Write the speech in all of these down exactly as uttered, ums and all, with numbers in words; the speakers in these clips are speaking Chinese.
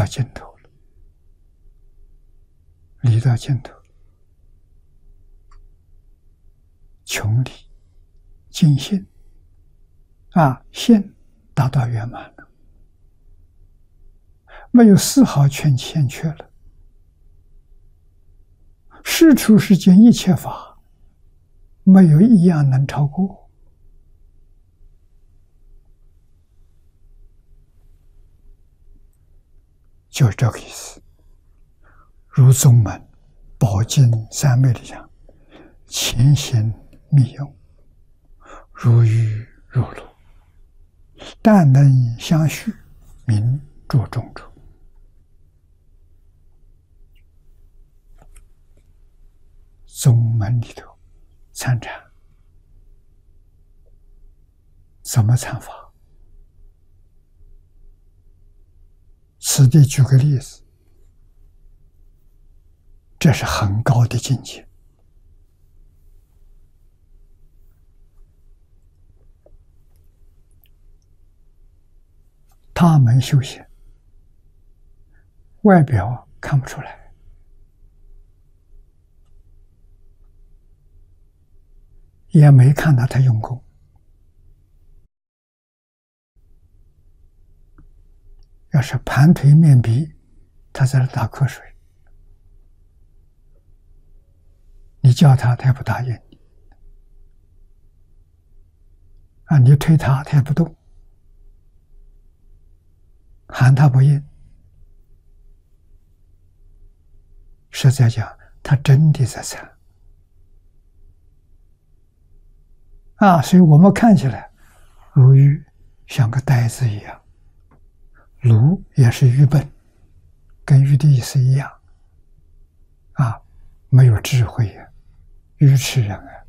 尽头了，理到尽头，穷理尽性啊，性达到圆满了，没有丝毫欠欠缺了。世出世间一切法，没有一样能超过。就是这个意思。如宗门宝镜三昧里讲，潜行密用，如雨如露，但能相续，名著中处。宗门里头参禅，怎么参法？此地举个例子，这是很高的境界。他们修行，外表看不出来，也没看到他用功。要是盘腿面壁，他在那打瞌睡，你叫他，他也不答应你啊！你推他，他也不动，喊他不应。实在讲，他真的在参啊！所以我们看起来，如愚像个呆子一样。鲁也是愚笨，跟愚的意思一样啊，没有智慧呀，愚痴人啊。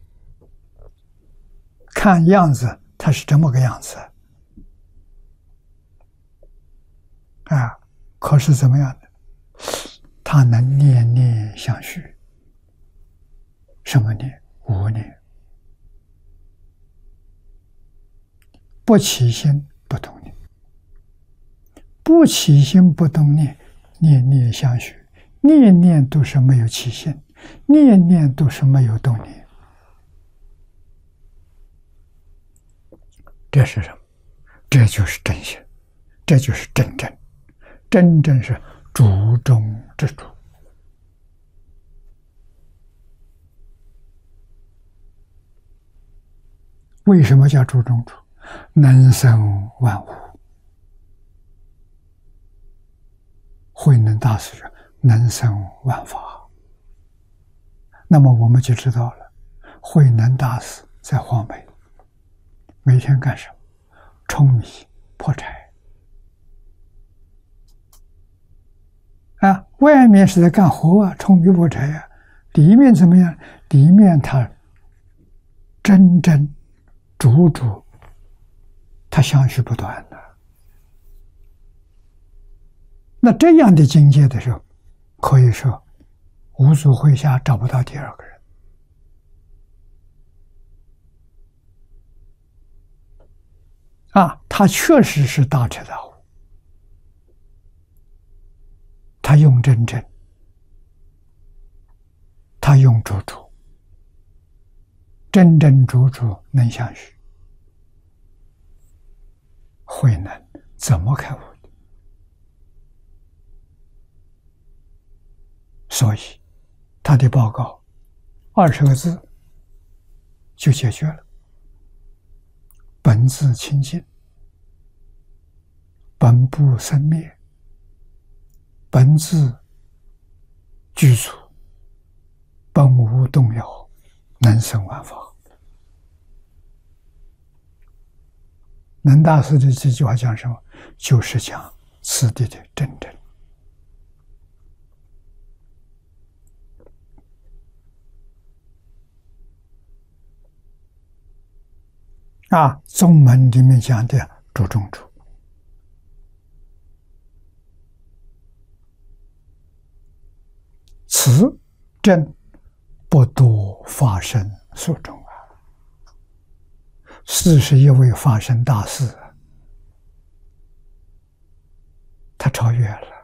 看样子他是这么个样子啊，可是怎么样呢？他能念念相续。什么念？无念，不起心不动念。不起心不动念，念念相续，念念都是没有起心，念念都是没有动念。这是什么？这就是真心，这就是真正，真正是主中之主。为什么叫主中主？能生万物。慧能大师说：“能生万法。”那么我们就知道了，慧能大师在黄梅每天干什么？舂米、破柴啊！外面是在干活啊，舂米破柴啊。里面怎么样？里面他真正主主，他相续不断的。那这样的境界的时候，可以说五祖会下找不到第二个人啊！他确实是大彻大悟，他用真正，他用主主，真正主主能相续，慧能怎么开悟？所以，他的报告二十个字就解决了：本自清净，本不生灭，本自具足，本无动摇，能生万法。能大师的这句话讲什么？就是讲此地的真正。啊，宗门里面讲的主中主，此正不多发生所中啊。四十一位发生大士，他超越了。